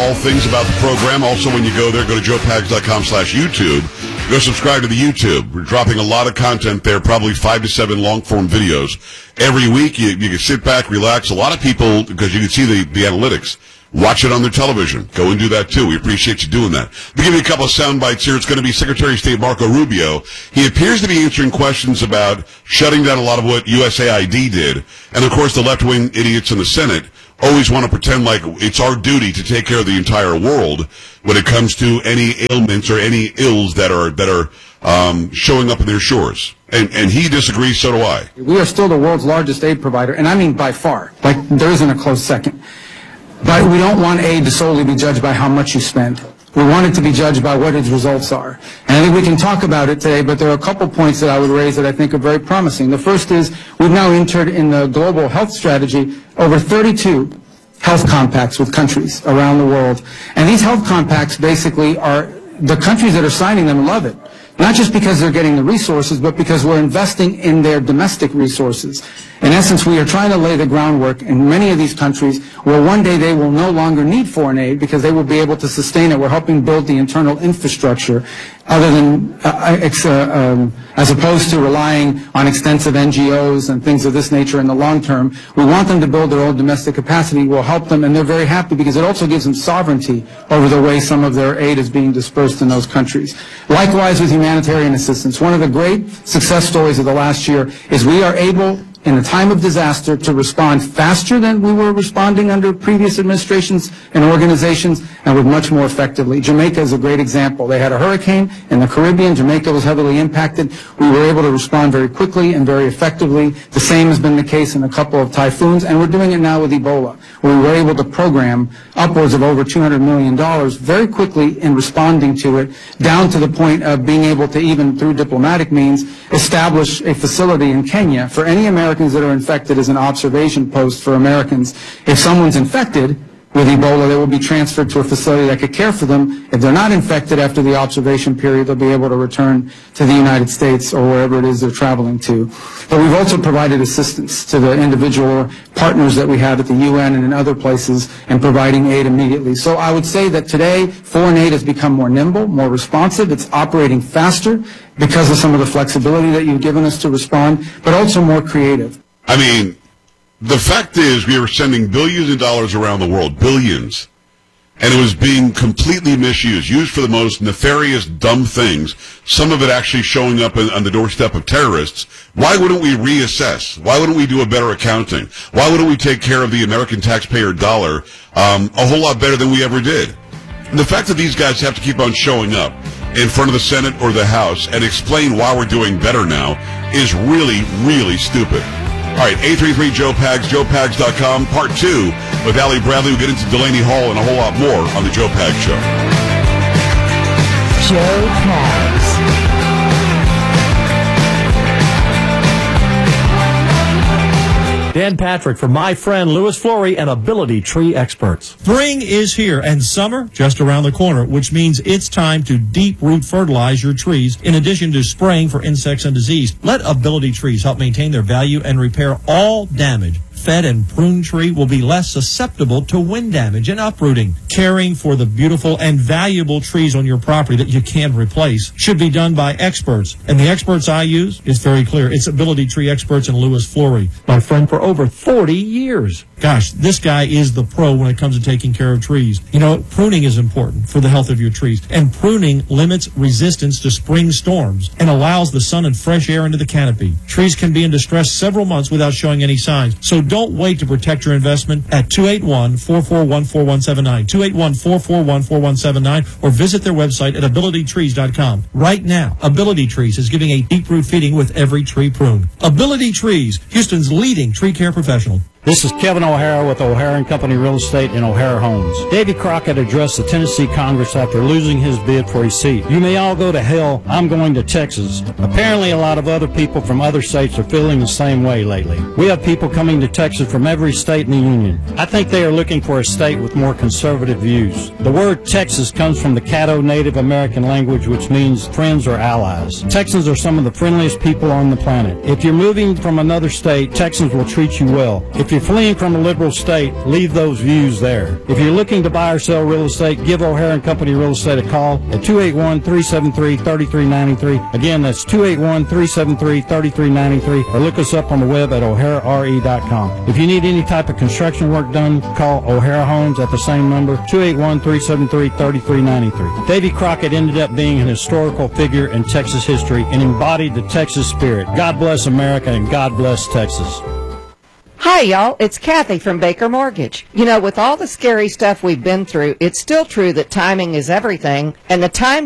all things about the program. Also, when you go there, go to joepags.com/YouTube. Go subscribe to the YouTube. We're dropping a lot of content there, probably 5 to 7 long-form videos. Every week, you can sit back, relax. A lot of people, because you can see the analytics, watch it on their television. Go and do that, too. We appreciate you doing that. We'll give you a couple of sound bites here. It's going to be Secretary of State Marco Rubio. He appears to be answering questions about shutting down a lot of what USAID did. And, of course, the left-wing idiots in the Senate always want to pretend like it's our duty to take care of the entire world when it comes to any ailments or any ills that are showing up in their shores. And he disagrees, so do I. We are still the world's largest aid provider, and I mean by far. Like, there isn't a close second. But we don't want aid to solely be judged by how much you spend. We want it to be judged by what its results are. And I think we can talk about it today, but there are a couple points that I would raise that I think are very promising. The first is we've now entered in the global health strategy over 32 health compacts with countries around the world. And these health compacts basically are, the countries that are signing them love it. Not just because they're getting the resources, but because we're investing in their domestic resources. In essence, we are trying to lay the groundwork in many of these countries where one day they will no longer need foreign aid because they will be able to sustain it. We're helping build the internal infrastructure other than, as opposed to relying on extensive NGOs and things of this nature in the long term. We want them to build their own domestic capacity. We'll help them, and they're very happy because it also gives them sovereignty over the way some of their aid is being dispersed in those countries. Likewise with humanitarian assistance. One of the great success stories of the last year is we are able, in a time of disaster, to respond faster than we were responding under previous administrations and organizations, and with much more effectively. Jamaica is a great example. They had a hurricane in the Caribbean. Jamaica was heavily impacted. We were able to respond very quickly and very effectively. The same has been the case in a couple of typhoons, and we're doing it now with Ebola, where we were able to program upwards of over $200 million very quickly in responding to it, down to the point of being able to, even through diplomatic means, establish a facility in Kenya for any Americans that are infected as an observation post for Americans. If someone's infected with Ebola, they will be transferred to a facility that could care for them. If they're not infected after the observation period, they'll be able to return to the United States or wherever it is they're traveling to. But we've also provided assistance to the individual partners that we have at the UN and in other places in providing aid immediately. So I would say that today, foreign aid has become more nimble, more responsive. It's operating faster because of some of the flexibility that you've given us to respond, but also more creative. I mean, the fact is we were sending billions of dollars around the world, billions, and it was being completely misused, used for the most nefarious, dumb things, some of it actually showing up on the doorstep of terrorists. Why wouldn't we reassess? Why wouldn't we do a better accounting? Why wouldn't we take care of the American taxpayer dollar a whole lot better than we ever did? And the fact that these guys have to keep on showing up in front of the Senate or the House and explain why we're doing better now is really, really stupid. All right, 833-JOE-PAGS, joepags.com, part 2 with Allie Bradley. We'll get into Delaney Hall and a whole lot more on the Joe Pags Show. Joe Pags. Dan Patrick for my friend Louis Flory and Ability Tree Experts. Spring is here and summer just around the corner, which means it's time to deep root fertilize your trees in addition to spraying for insects and disease. Let Ability Trees help maintain their value and repair all damage. Fed and pruned tree will be less susceptible to wind damage and uprooting. Caring for the beautiful and valuable trees on your property that you can't replace should be done by experts. And the experts I use is very clear. It's Ability Tree Experts and Louis Flory, my friend for over 40 years. Gosh, this guy is the pro when it comes to taking care of trees. You know, pruning is important for the health of your trees. And pruning limits resistance to spring storms and allows the sun and fresh air into the canopy. Trees can be in distress several months without showing any signs. So don't wait to protect your investment at 281-441-4179, 281-441-4179, or visit their website at abilitytrees.com. Right now, Ability Trees is giving a deep root feeding with every tree prune. Ability Trees, Houston's leading tree care professional. This is Kevin O'Hara with O'Hara & Company Real Estate in O'Hara Homes. Davy Crockett addressed the Tennessee Congress after losing his bid for his seat. You may all go to hell, I'm going to Texas. Apparently a lot of other people from other states are feeling the same way lately. We have people coming to Texas from every state in the Union. I think they are looking for a state with more conservative views. The word Texas comes from the Caddo Native American language, which means friends or allies. Texans are some of the friendliest people on the planet. If you're moving from another state, Texans will treat you well. If you're you're fleeing from a liberal state, leave those views there. If you're looking to buy or sell real estate, give O'Hare & Company Real Estate a call at 281-373-3393. Again, that's 281-373-3393, or look us up on the web at o'harere.com. If you need any type of construction work done, call O'Hare Homes at the same number, 281-373-3393. Davy Crockett ended up being an historical figure in Texas history and embodied the Texas spirit. God bless America and God bless Texas. Hi, y'all. It's Kathy from Baker Mortgage. You know, with all the scary stuff we've been through, it's still true that timing is everything, and the time